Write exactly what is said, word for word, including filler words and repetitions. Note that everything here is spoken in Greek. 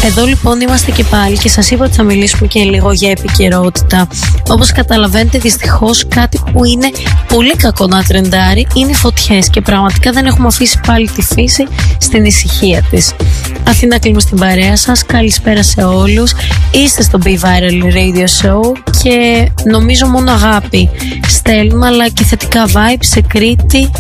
Εδώ λοιπόν είμαστε και πάλι και σας είπα ότι θα μιλήσουμε και λίγο για επικαιρότητα. Όπως καταλαβαίνετε, δυστυχώς κάτι που είναι πολύ κακό να τρεντάρει είναι οι φωτιές και πραγματικά δεν έχουμε αφήσει πάλι τη φύση στην ησυχία της. Αθήνα, κλείνουμε στην παρέα σας. Καλησπέρα σε όλους. Είστε στο Be Viral Radio Show και νομίζω μόνο αγάπη στέλνουμε, αλλά και θετικά vibes σε Κρήτη,